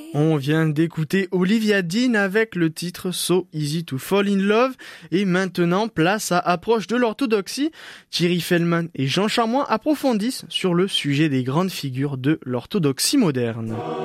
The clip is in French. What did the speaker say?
On vient d'écouter Olivia Dean avec le titre So Easy to Fall in Love. Et maintenant, place à Approche de l'orthodoxie. Thierry Fellman et Jean Charmois approfondissent sur le sujet des grandes figures de l'orthodoxie moderne.